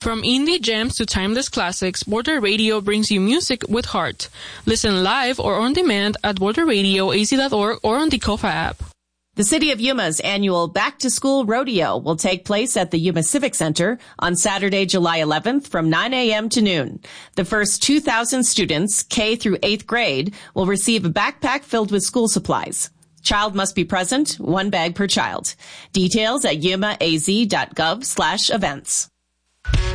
From indie gems to timeless classics, Border Radio brings you music with heart. Listen live or on demand at borderradioaz.org or on the Kofa app. The City of Yuma's annual Back to School Rodeo will take place at the Yuma Civic Center on Saturday, July 11th from 9 a.m. to noon. The first 2,000 students, K through 8th grade, will receive a backpack filled with school supplies. Child must be present, 1 bag per child. Details at yumaaz.gov/events.